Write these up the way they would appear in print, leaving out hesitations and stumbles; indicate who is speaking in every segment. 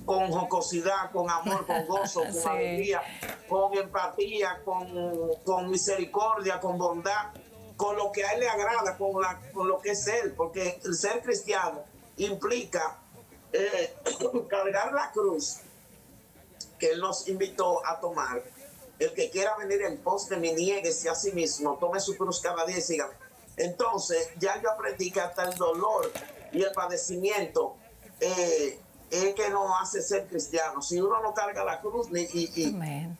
Speaker 1: con jocosidad, con amor, con gozo, con
Speaker 2: Sí.
Speaker 1: alegría, con empatía, con misericordia, con bondad, con lo que a él le agrada, con lo que es él, porque el ser cristiano implica cargar la cruz que él nos invitó a tomar. El que quiera venir en pos de mí, niéguese a sí mismo, tome su cruz cada día y sígame. Entonces, ya yo aprendí que hasta el dolor y el padecimiento es que nos hace ser cristianos. Si uno no carga la cruz
Speaker 2: Amén.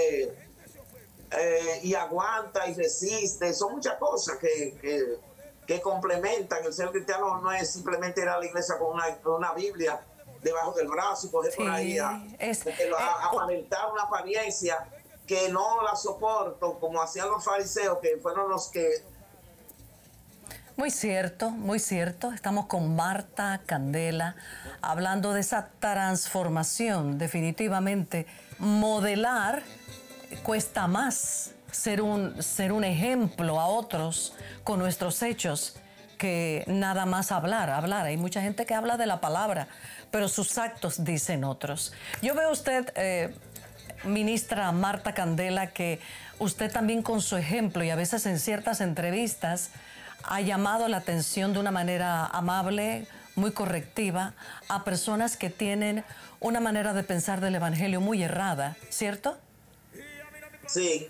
Speaker 1: y aguanta y resiste, son muchas cosas que complementan. El ser cristiano no es simplemente ir a la iglesia con una Biblia debajo del brazo y coger por ahí
Speaker 2: Sí,
Speaker 1: a aparentar una apariencia que no la soporto, como hacían los fariseos, que fueron los que...
Speaker 2: muy cierto, muy cierto. Estamos con Marta Candela hablando de esa transformación. Definitivamente, modelar cuesta más, ser un ejemplo a otros con nuestros hechos que nada más hablar. Hay mucha gente que habla de la palabra, pero sus actos dicen otros. Yo veo a usted, ministra Marta Candela, que usted también con su ejemplo y a veces en ciertas entrevistas ha llamado la atención de una manera amable, muy correctiva, a personas que tienen una manera de pensar del evangelio muy errada, ¿cierto?
Speaker 1: Sí,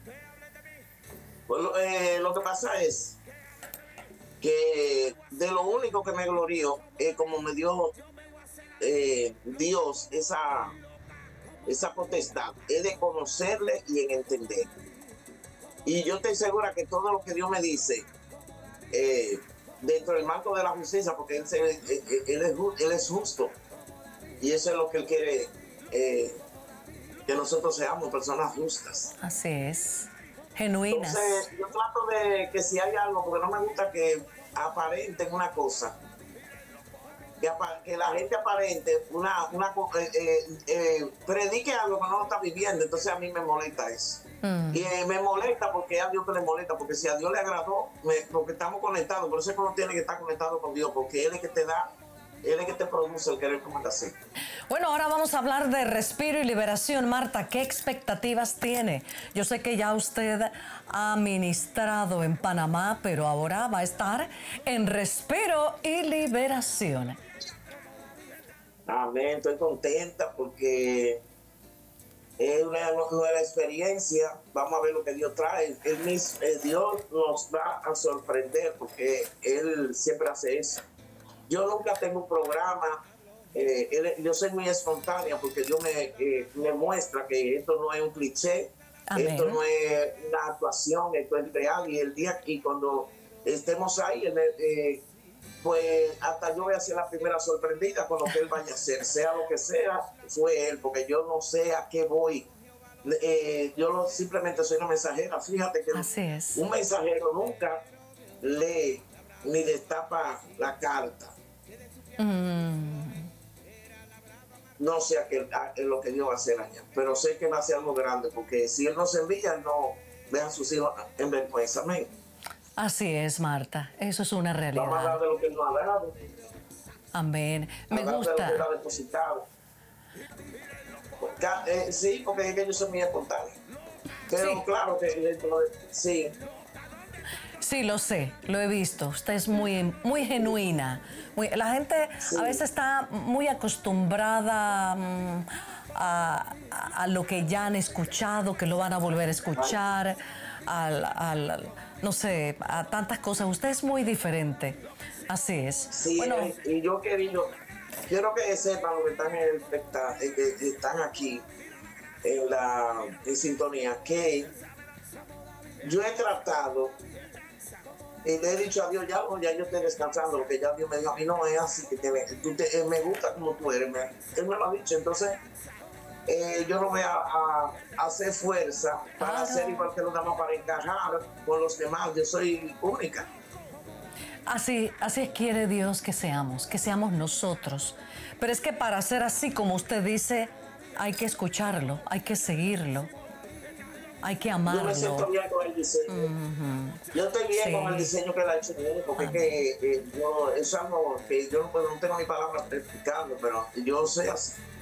Speaker 1: pues lo que pasa es que de lo único que me glorío es como me dio Dios esa potestad, es de conocerle y en entender. Y yo estoy segura que todo lo que Dios me dice, dentro del marco de la justicia, porque él es justo, y eso es lo que Él quiere, que nosotros seamos personas justas.
Speaker 2: Así es, genuinas.
Speaker 1: Entonces, yo trato de que si hay algo, porque no me gusta que aparenten una cosa, que la gente aparente predique algo que no lo está viviendo. Entonces a mí me molesta eso. Y me molesta porque a Dios que le molesta, porque si a Dios le agradó, porque estamos conectados. Por eso es que uno tiene que estar conectado con Dios, porque Él es que te da, Él es que te produce el querer como el hacer.
Speaker 2: Bueno, ahora vamos a hablar de respiro y liberación. Marta, ¿qué expectativas tiene? Yo sé que ya usted ha ministrado en Panamá, pero ahora va a estar en respiro y liberación.
Speaker 1: Amén, estoy contenta porque es una nueva experiencia. Vamos a ver lo que Dios trae. Dios nos va a sorprender porque Él siempre hace eso. Yo nunca tengo un programa. Yo soy muy espontánea porque Dios me muestra que esto no es un cliché.
Speaker 2: Amén.
Speaker 1: Esto no es una actuación, esto es real. Y el día y cuando estemos ahí, pues hasta yo voy a ser la primera sorprendida con lo que Él vaya a hacer, sea lo que sea, fue Él, porque yo no sé a qué voy. Simplemente soy una mensajera. Fíjate que
Speaker 2: Así es.
Speaker 1: un mensajero nunca lee ni destapa la carta. No sé lo que Dios va a hacer allá, pero sé que va a ser algo grande, porque si Él nos envía, no deja a sus hijos en vergüenza. Amén.
Speaker 2: Así es, Marta. Eso es una realidad.
Speaker 1: Vamos a hablar de lo que nos ha dado.
Speaker 2: Amén. Me
Speaker 1: hablar
Speaker 2: gusta.
Speaker 1: de lo que está depositado. Sí, porque es que yo soy muy espontáneo. Pero
Speaker 2: Sí.
Speaker 1: claro que sí.
Speaker 2: Sí, lo sé, lo he visto. Usted es muy, muy genuina. La gente
Speaker 1: Sí.
Speaker 2: a veces está muy acostumbrada a lo que ya han escuchado, que lo van a volver a escuchar, no sé, a tantas cosas. Usted es muy diferente. Así es.
Speaker 1: Sí,
Speaker 2: Bueno,
Speaker 1: y yo quiero que sepan los que que están aquí en sintonía, que yo he tratado y le he dicho a Dios, ya yo estoy descansando, porque ya Dios me dijo, a mí no es así, que me gusta como tú eres, Él me lo ha dicho. Entonces yo no voy a hacer fuerza para ser igual que los demás, para encajar con los demás. Yo soy única.
Speaker 2: así quiere Dios que seamos nosotros. Pero es que para ser así como usted dice, hay que escucharlo, hay que seguirlo, hay que amarlo.
Speaker 1: Yo me siento bien con el diseño. Yo estoy bien con el diseño que él ha hecho bien, porque es que es algo que yo no tengo ni palabras para explicarlo, pero yo sé así.